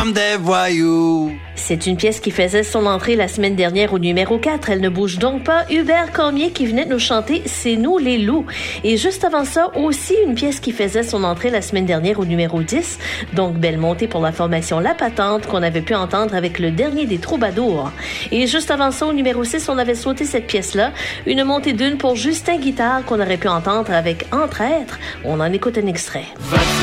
comme des voyous. C'est une pièce qui faisait son entrée la semaine dernière au numéro 4. Elle ne bouge donc pas. Hubert Cormier qui venait de nous chanter « C'est nous les loups ». Et juste avant ça, aussi une pièce qui faisait son entrée la semaine dernière au numéro 10. Donc, belle montée pour la formation La Patente qu'on avait pu entendre avec le dernier des Troubadours. Et juste avant ça, au numéro 6, on avait sauté cette pièce-là. Une montée d'une pour Justin Guitare qu'on aurait pu entendre avec Entre êtres. On en écoute un extrait. Vas-y